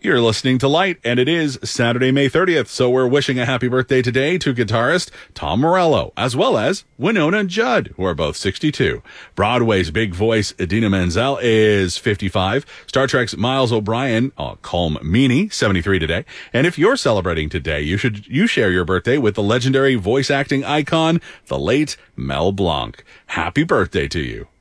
You're listening to Light, and it is Saturday, May 30th, so we're wishing a happy birthday today to guitarist Tom Morello, as well as Winona Judd, who are both 62. Broadway's big voice Idina Menzel is 55. Star Trek's Miles O'Brien, Colm Meaney, 73 today. And if you're celebrating today, you share your birthday with the legendary voice acting icon, the late Mel Blanc. Happy birthday to you.